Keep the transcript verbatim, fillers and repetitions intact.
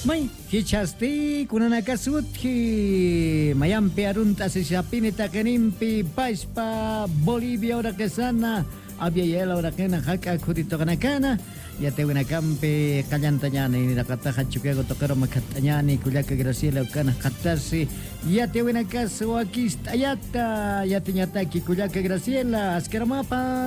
May, hichasti, kunana kasutji, mayampi arunta se shapini takanimpi, paispa, Bolivia ora kesana, abia yela ora kena haka kurito kanakana, ya te wina kampe kallantanyani, ni nakata hachukego tokero makatanyani, kulyaka graciela ukana katasi, ya te wina kaso akist ayata, ya te nyataki kulyaka graciela, askeramapa.